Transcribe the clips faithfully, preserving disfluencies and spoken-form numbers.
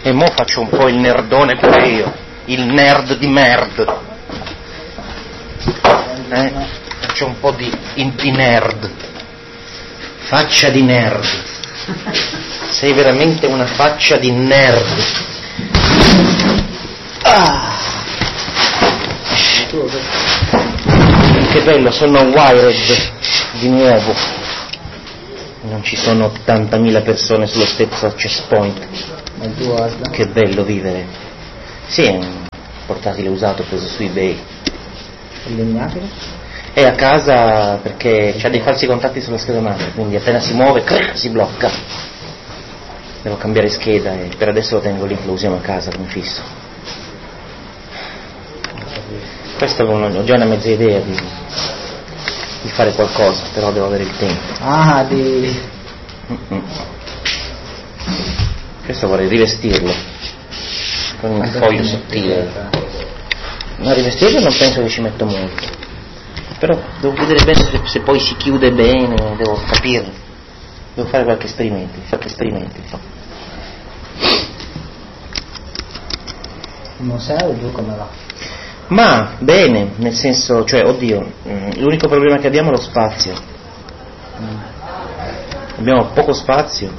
E mo faccio un po' il nerdone pure io, il nerd di merd. Eh? Faccio un po' di, di nerd. Faccia di nerd. Sei veramente una faccia di nerd. Ah. Che bello, sono wired di nuovo. Non ci sono ottantamila persone sullo stesso access point. Che bello vivere. Sì, è un portatile usato preso su eBay. È a casa perché c'ha dei falsi contatti sulla scheda madre, quindi appena si muove crrr, si blocca. Devo cambiare scheda e per adesso lo tengo lì, lo usiamo a casa come fisso. Questo ho già una mezza idea di, di fare qualcosa, però devo avere il tempo. Ah, di... Mm-mm. Questo vorrei rivestirlo con un foglio sottile. Ma rivestirlo non penso che ci metto molto, però devo vedere bene se, se poi si chiude bene, devo capire, devo fare qualche esperimento, qualche esperimento. Il museo giù come va? Ma bene, nel senso, cioè, oddio, l'unico problema che abbiamo è lo spazio. Abbiamo poco spazio.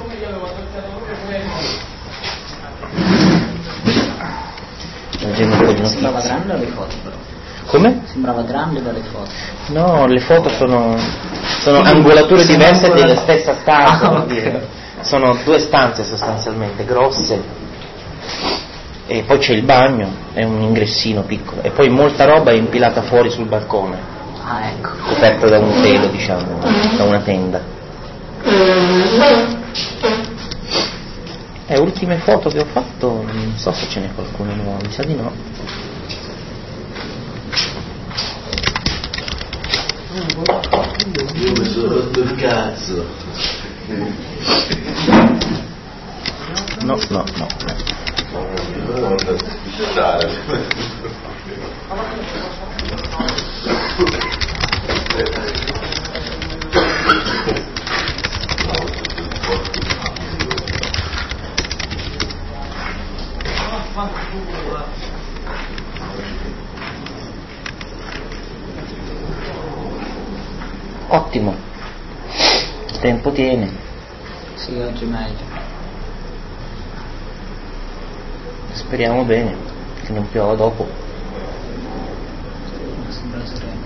Sembrava grande le foto però. Come? Sembrava grande dalle foto. No, le foto sono, sono angolature diverse della stessa stanza. Ah, okay. Sono due stanze sostanzialmente, grosse. E poi c'è il bagno, è un ingressino piccolo. E poi molta roba è impilata fuori sul balcone. Ah, ecco. Coperto da un telo, diciamo, da una tenda. E ultime foto che ho fatto, non so se ce n'è qualcuno nuovo, mi sa di no. Io mi sono rotto il cazzo. No, no, no. Ottimo, il tempo tiene. Sì, oggi meglio. Speriamo bene che non piova dopo. Mi sembra sereno.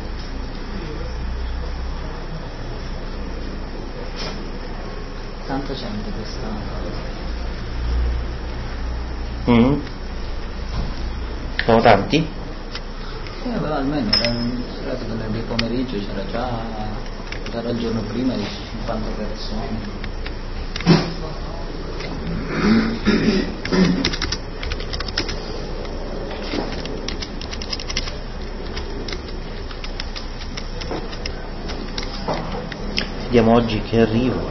Tanta gente questa. Mm. Sono tanti? Sì, però almeno era un venerdì pomeriggio, c'era già, già il giorno prima di cinquanta persone. Vediamo oggi che arrivo.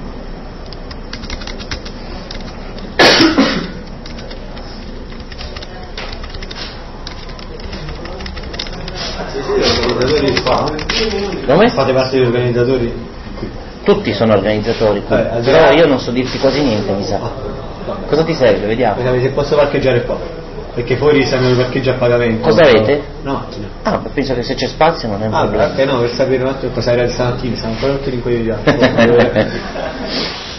Come? Fate parte degli organizzatori? Tutti sono organizzatori qui, Eh, però io non so dirti quasi niente, mi sa. Cosa ti serve? Vediamo. Perché se posso parcheggiare qua? Perché fuori stanno i parcheggi a pagamento. Cosa avete? Una macchina. Ah, penso che se c'è spazio non è un Ah, problema. ok, no, per sapere un attimo cosa era il stamattina, siamo ancora tutti in quei